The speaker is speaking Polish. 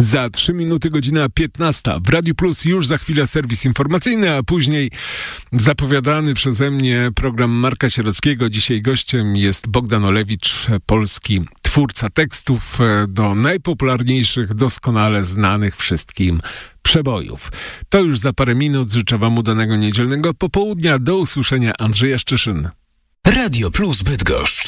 Za 3 minuty godzina 15. W Radiu Plus już za chwilę serwis informacyjny, a później zapowiadany przeze mnie program Marka Sierockiego. Dzisiaj gościem jest Bogdan Olewicz, polski twórca tekstów do najpopularniejszych, doskonale znanych wszystkim przebojów. To już za parę minut. Życzę wam udanego niedzielnego popołudnia. Do usłyszenia. Andrzej Jaszczyszyn. Radio Plus Bydgoszcz.